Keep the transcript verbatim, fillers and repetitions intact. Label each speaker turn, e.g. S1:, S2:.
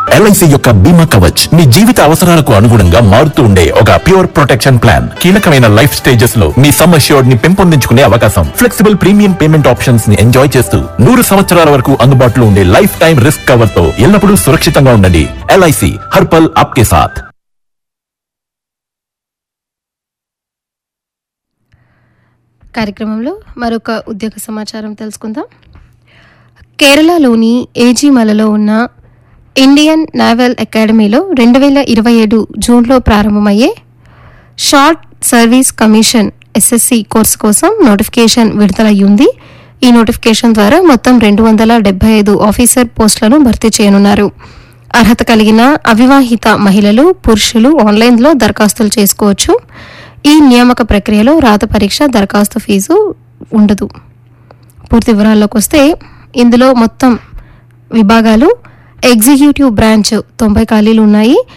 S1: LIC యొక్క బీమా కవచ్ మీ జీవిత అవసరాలకు అనుగుణంగా మారుతూ ఉండే ఒక ప్యూర్ ప్రొటెక్షన్ ప్లాన్. కీలకమైన లైఫ్ స్టేజెస్ లో మీ సమ్ అష్యూర్డ్ ని పెంపొందించుకునే అవకాశం, ఫ్లెక్సిబుల్ ప్రీమియం పేమెంట్ ఆప్షన్స్ ని ఎంజాయ్ చేస్తూ నూరు సంవత్సరాల వరకు అందుబాటులో ఉండే లైఫ్ టైం రిస్క్ కవర్ తో ఎల్లప్పుడూ సురక్షితంగా ఉండండి. ఎల్ఐసి హర్పల్ ఆప్కే సాథ్.
S2: కార్యక్రమంలో మరొక ఉద్యోగ సమాచారం తెలుసుకుందాం. కేరళలోని ఏజీమలలో ఉన్న ఇండియన్ నేవల్ అకాడమీలో రెండు వేల ఇరవై ఏడు జూన్లో ప్రారంభమయ్యే short service commission SSC course కోసం నోటిఫికేషన్ విడుదలయ్యింది. ఈ నోటిఫికేషన్ ద్వారా మొత్తం రెండు వందల డెబ్బై ఐదు ఆఫీసర్ పోస్టులను భర్తీ చేయనున్నారు. అర్హత కలిగిన అవివాహిత మహిళలు, పురుషులు ఆన్లైన్లో దరఖాస్తులు చేసుకోవచ్చు. ఈ నియామక ప్రక్రియలో రాత పరీక్ష, దరఖాస్తు ఫీజు ఉండదు. పూర్తి వివరాల్లోకి వస్తే ఇందులో మొత్తం విభాగాలు: ఎగ్జిక్యూటివ్ బ్రాంచ్ తొంభై ఖాళీలు ఉన్నాయి.